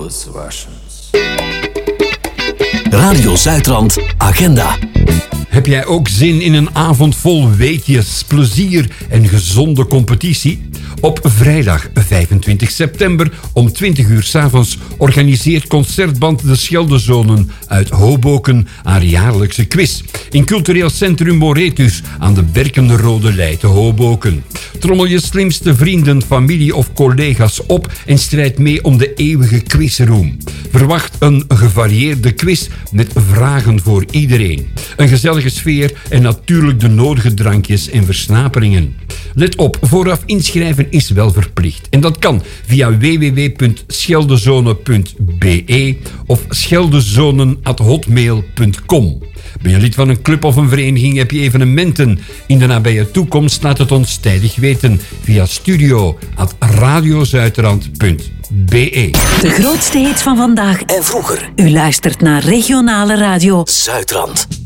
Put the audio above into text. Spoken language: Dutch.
Sessions. Radio Zuidrand Agenda. Heb jij ook zin in een avond vol weetjes, plezier en gezonde competitie? Op vrijdag 25 september om 20 uur 's avonds organiseert concertband De Scheldezonen uit Hoboken haar jaarlijkse quiz. In cultureel centrum Moretus aan de Berkenrode Lei te Hoboken. Trommel je slimste vrienden, familie of collega's op en strijd mee om de eeuwige quizroom. Verwacht een gevarieerde quiz met vragen voor iedereen. Een gezellige sfeer en natuurlijk de nodige drankjes en versnaperingen. Let op, vooraf inschrijven is wel verplicht. En dat kan via www.scheldezone.be of scheldezonen@hotmail.com. Ben je lid van een club of een vereniging, heb je evenementen in de nabije toekomst? Laat het ons tijdig weten via studio@radiozuidrand.be. De grootste hits van vandaag En vroeger. U luistert naar regionale radio Zuidrand.